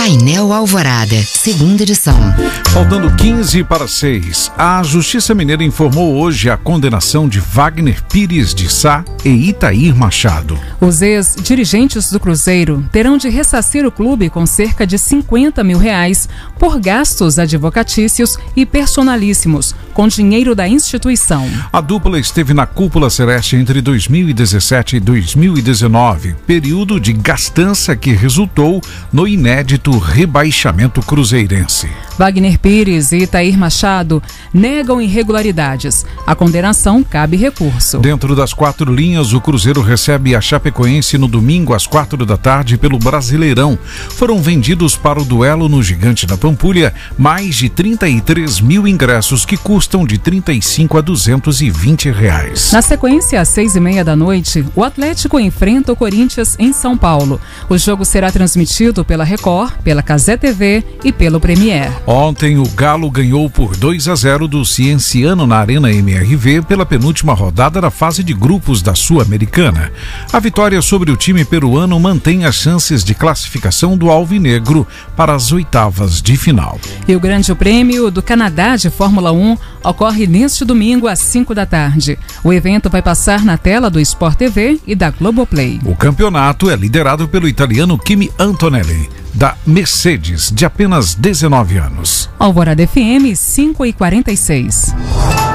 Painel Alvorada, segunda edição. Faltando 15 para 6, a Justiça Mineira informou hoje a condenação de Wagner Pires de Sá e Itair Machado. Os ex-dirigentes do Cruzeiro terão de ressarcir o clube com cerca de R$50 mil por gastos advocatícios e personalíssimos, com dinheiro da instituição. A dupla esteve na cúpula celeste entre 2017 e 2019, período de gastança que resultou no inédito rebaixamento cruzeirense. Wagner Pires e Itair Machado negam irregularidades. A condenação cabe recurso. Dentro das 4 linhas, o Cruzeiro recebe a Chapecoense no domingo às 4 da tarde pelo Brasileirão. Foram vendidos para o duelo no Gigante da Pampulha mais de 33 mil ingressos que custam de R$35 a R$220. Na sequência, às 6h30 da noite, o Atlético enfrenta o Corinthians em São Paulo. O jogo será transmitido pela Record, pela Cazé TV e pelo Premier. Ontem, o Galo ganhou por 2-0 do Cienciano na Arena MRV pela penúltima rodada da fase de grupos da Sul-Americana. A vitória sobre o time peruano mantém as chances de classificação do Alvinegro para as oitavas de final. E o Grande Prêmio do Canadá de Fórmula 1 ocorre neste domingo às 5 da tarde. O evento vai passar na tela do Sport TV e da Globoplay. O campeonato é liderado pelo italiano Kimi Antonelli, da Mercedes, de apenas 19 anos. Alvorada FM 5h46.